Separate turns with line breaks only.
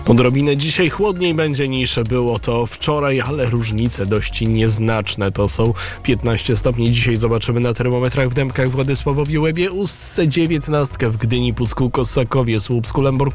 Odrobinę dzisiaj chłodniej będzie niż było to wczoraj, ale różnice dość nieznaczne. To są 15 stopni. Dzisiaj zobaczymy na termometrach w Dębkach, Władysławowie, Łebie, Ustce 19, w Gdyni, Pucku, Kossakowie, Słupsku, Lęborku,